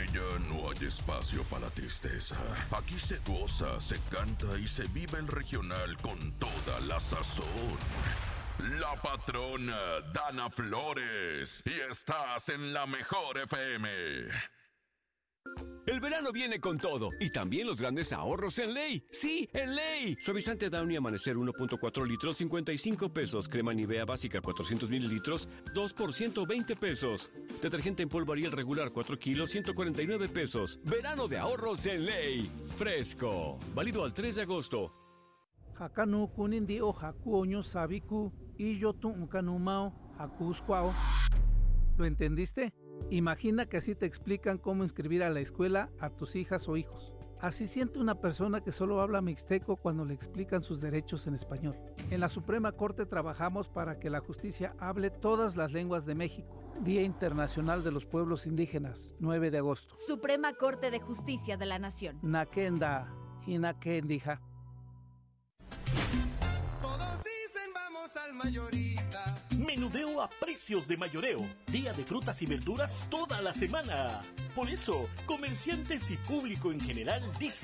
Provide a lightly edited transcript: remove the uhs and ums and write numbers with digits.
ella no hay espacio para tristeza. Aquí se goza, se canta y se vive el regional con toda la sazón. La patrona Dana Flores, y estás en la mejor FM. El verano viene con todo, y también los grandes ahorros en Ley. ¡Sí, en Ley! Suavizante Downy Amanecer 1.4 litros, 55 pesos. Crema Nivea básica 400 mililitros, 2 por 120 pesos. Detergente en polvo Ariel regular 4 kilos, 149 pesos. Verano de ahorros en Ley. Fresco. Válido al 3 de agosto. Hakanu kunindi o haku oño sabiku y yo tu unkanumao hakuskwao. ¿Lo entendiste? Imagina que así te explican cómo inscribir a la escuela a tus hijas o hijos. Así siente una persona que solo habla mixteco cuando le explican sus derechos en español. En la Suprema Corte trabajamos para que la justicia hable todas las lenguas de México. Día Internacional de los Pueblos Indígenas, 9 de agosto. Suprema Corte de Justicia de la Nación. Nakenda, hinakendija. Todos dicen vamos al mayorista. Menudeo a precios de mayoreo. Día de frutas y verduras toda la semana. Por eso, comerciantes y público en general dicen